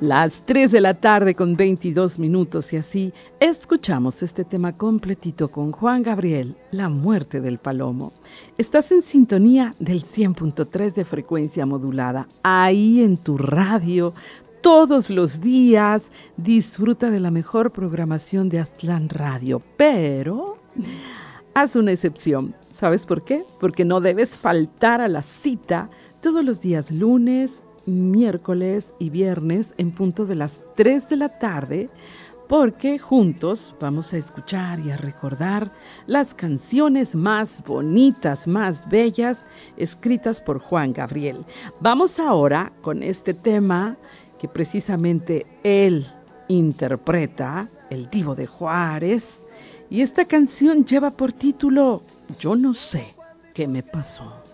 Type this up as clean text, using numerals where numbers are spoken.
Las 3 de la tarde con 22 minutos y así escuchamos este tema completito con Juan Gabriel, La muerte del palomo. Estás en sintonía del 100.3 de frecuencia modulada, ahí en tu radio, todos los días. Disfruta de la mejor programación de Aztlán Radio, pero haz una excepción. ¿Sabes por qué? Porque no debes faltar a la cita todos los días lunes, miércoles y viernes en punto de las 3 de la tarde, porque juntos vamos a escuchar y a recordar las canciones más bonitas, más bellas, escritas por Juan Gabriel. Vamos ahora con este tema que precisamente él interpreta, El Divo de Juárez, y esta canción lleva por título Yo no sé qué me pasó.